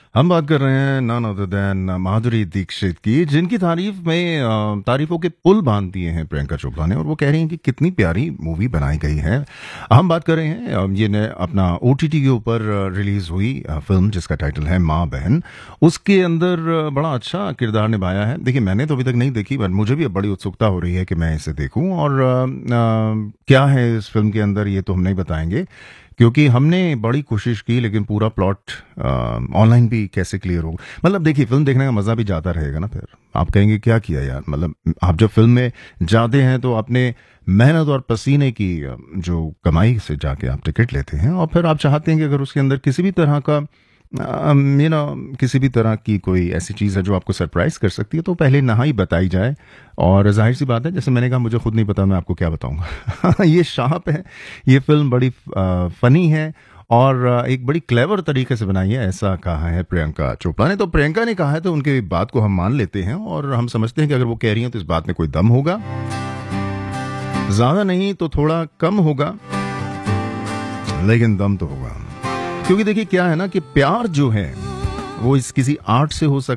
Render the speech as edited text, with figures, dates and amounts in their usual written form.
हम बात कर रहे हैं none other than Madhuri Dixit की, जिनकी तारीफ में तारीफों के पुल बांध दिए हैं प्रियंका चोपड़ा ने, और वो कह रही हैं कि कितनी प्यारी मूवी बनाई गई है। हम बात कर रहे हैं ये अपना ओटीटी के ऊपर रिलीज हुई फिल्म जिसका टाइटल है माँ बहन। उसके अंदर बड़ा अच्छा किरदार निभाया है। देखिए, मैंने तो अभी तक नहीं देखी, बट मुझे भी अब बड़ी उत्सुकता हो रही है कि मैं इसे देखूं। और क्या है इस फिल्म के अंदर ये तो हम नहीं बताएंगे, क्योंकि हमने बड़ी कोशिश की, लेकिन पूरा प्लॉट ऑनलाइन भी कैसे क्लियर हो। मतलब देखिए, फिल्म देखने का मजा भी ज्यादा रहेगा ना। फिर आप कहेंगे क्या किया यार, मतलब आप जब फिल्म में जाते हैं तो अपने मेहनत और पसीने की जो कमाई से जाके आप टिकट लेते हैं, और फिर आप चाहते हैं कि अगर उसके अंदर किसी भी तरह का किसी भी तरह की कोई ऐसी चीज़ है जो आपको सरप्राइज कर सकती है, तो पहले ना ही बताई जाए। और जाहिर सी बात है, जैसे मैंने कहा, मुझे खुद नहीं पता, मैं आपको क्या बताऊंगा। ये शार्प है, ये फिल्म बड़ी फनी है, और एक बड़ी क्लेवर तरीके से बनाई है, ऐसा कहा है प्रियंका चोपड़ा ने। तो प्रियंका ने कहा है तो उनकी बात को हम मान लेते हैं, और हम समझते हैं कि अगर वो कह रही हैं तो इस बात में कोई दम होगा। ज्यादा नहीं तो थोड़ा कम होगा, लेकिन दम तो होगा। क्योंकि देखिए क्या है ना, कि प्यार जो है वो इस किसी आर्ट से हो सकता